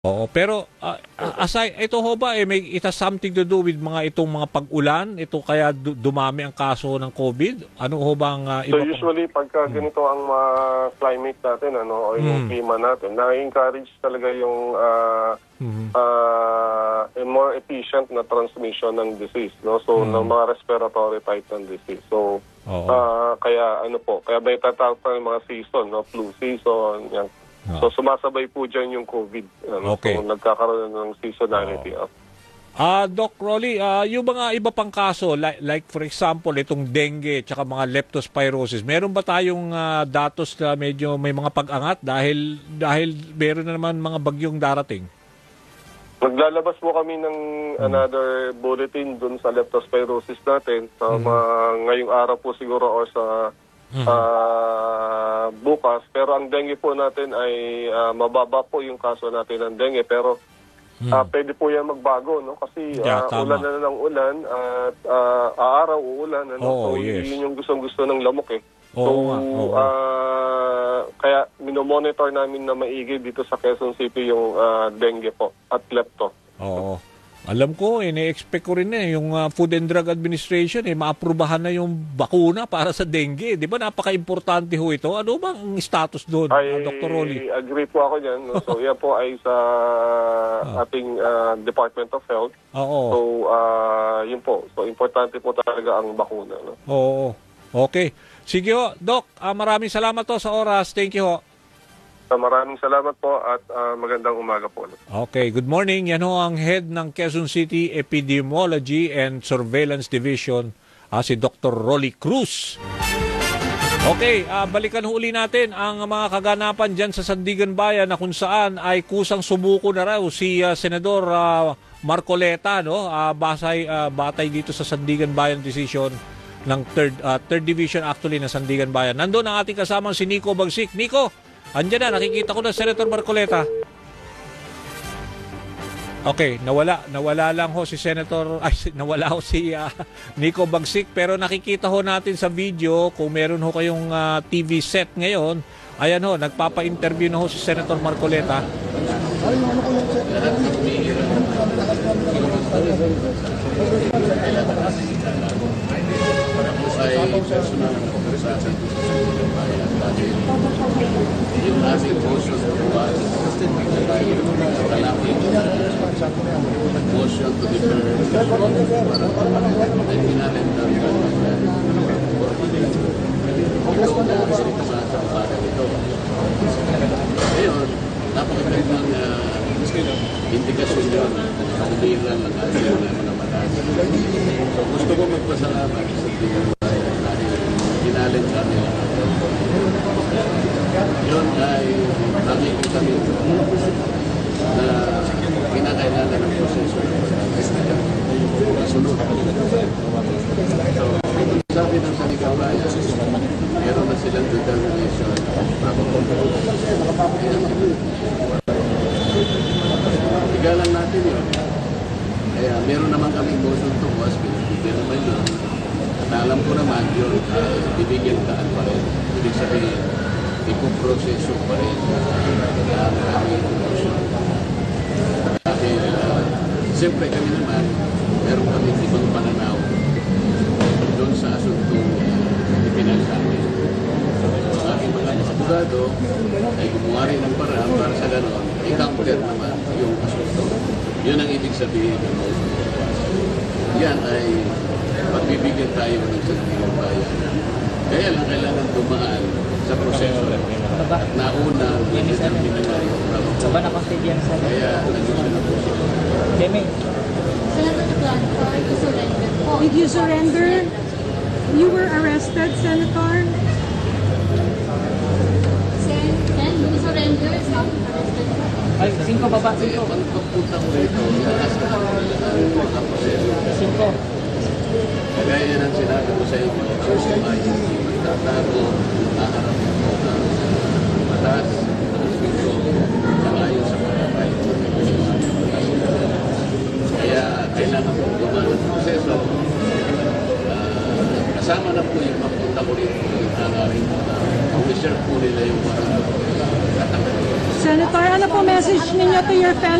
Oo, pero aside, ito ho ba, it has something to do with itong mga pag-ulan? Ito kaya dumami ang kaso ng COVID? Ano ho ba ang So iba pang... usually pagka ganito ang climate natin o yung klima natin, na-encourage talaga yung more efficient na transmission ng disease, no? So ng mga respiratory type ng disease. So kaya kaya may tatawag ng mga season, no? Flu season, yan. So sumasabay po dyan yung COVID. Okay. So nagkakaroon ng seasonality. Doc Rolly, yung mga iba pang kaso, like for example, itong dengue at mga leptospirosis, meron ba tayong datos na medyo may mga pag-angat dahil meron na naman mga bagyong darating? Maglalabas po kami ng another bulletin dun sa leptospirosis natin sa ngayong araw po siguro or sa bukas. Pero ang dengue po natin ay mababa po yung kaso natin ng dengue. Pero pwede po yan magbago, no? Kasi ulan na ng ulan at araw uulan. So yun yung gustong-gusto ng lamok eh. Kaya minomonitor namin na maigi dito sa Quezon City yung dengue po at lepto. Oo. Alam ko, ine-expect ko rin yung Food and Drug Administration, maaprubahan na yung bakuna para sa dengue. Di ba napaka-importante ho ito? Ano ba ang status doon, Dr. Rolly? Agree po ako dyan. No? So yan po ay sa ating Department of Health. So yun po. So importante po talaga ang bakuna. No? Oo. Okay. Sige ho, Doc. Maraming salamat to sa oras. Thank you ho. Maraming salamat po at magandang umaga po. Okay, good morning. Yan ho ang head ng Quezon City Epidemiology and Surveillance Division, si Dr. Rolly Cruz. Okay, balikan uli natin ang mga kaganapan dyan sa Sandigan Bayan na kung saan ay kusang sumuko na raw si Senador Marcoleta, no? Batay dito sa Sandigan Bayan decision ng 3rd Division actually ng Sandigan Bayan. Nandun ang ating kasamang si Nico Bagsik. Nico, andyan na, nakikita ko na Senator Marcoleta. Okay, nawala lang ho si nawala ho si Nico Bagsik, pero nakikita ho natin sa video kung meron ho kayong TV set ngayon. Ayan ho, nagpapa-interview na ho si Senator Marcoleta. Personal na conversation sa bayan dahil yung aming motion was kalapit motion to defer ay pinalit na ito na sa bayan ito. Ngayon, napakagandang indikasyon yun na umiilan lang ayaw na mga mataas. So gusto ko magpasalamat sa ginalin sa amin. Yun ay nakikita kami na kinakailangan ng proseso na sunod. So, sabi ng Sandigan Bayan, meron na silang determination. Igalan natin yun. Kaya meron naman kami motion to was, pinagigil naman yun. At alam ko naman yun, bibigyan kaan pa rin. Ibig sabihin, ipoproseso pa rin ang aming motion. Dahil, siyempre kami naman, meron kami ibang pananaw doon sa asuntong ipinagsabi. Ang aking mga abogado ay gumawa rin ng paraan para sa gano'n, i-counter naman yung asunto. Yun ang ibig sabihin ng motion. Yan ay pagbibigyan tayo ng Sandigan Bayan. Kaya lang kailangan dumaan sa proseso. At nauna, ang pinagay yung trabaho. Kaya nag-uso na po siya. Did you surrender? You were arrested, Senator? Sen, you surrender? Ay, 5 baba, 5. Pagpunta ko rito, ang proseso. 5. Kagaya yan ang sinabi ko sa inyo, ay magtatago, haharapin ko ng mataas, respeto, ayon sa pagkakay. Kaya kailangan po gumawa ng proseso. Kasama na po yung mapunta ko rito, yung hangarin. Reserve po nila yung mga katakan. Senator, ano po message ninyo to your fellow